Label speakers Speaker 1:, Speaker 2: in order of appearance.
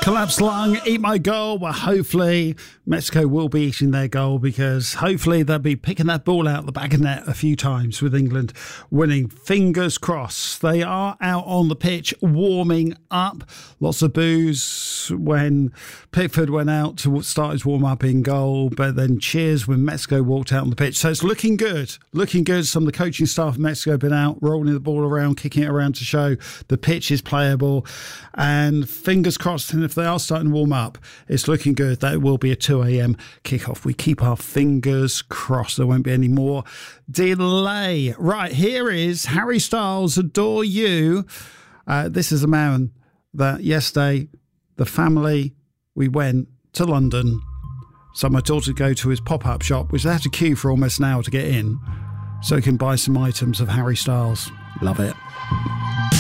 Speaker 1: Collapse Lung, Eat My Goal. Well, hopefully Mexico will be eating their goal, because hopefully they'll be picking that ball out the back of net a few times with England winning. Fingers crossed. They are out on the pitch warming up. Lots of boos when Pickford went out to start his warm-up in goal, but then cheers when Mexico walked out on the pitch. So it's looking good. Looking good. Some of the coaching staff of Mexico have been out, rolling the ball around, kicking it around to show the pitch is playable. And fingers crossed, and if they are starting to warm up, it's looking good that it will be a 2 a.m. kickoff. We keep our fingers crossed. There won't be any more delay. Right, here is Harry Styles, Adore You. This is a man that yesterday, the family, we went to London. So my daughter go to his pop-up shop, which they have to queue for almost an hour to get in, so he can buy some items of Harry Styles. Love it.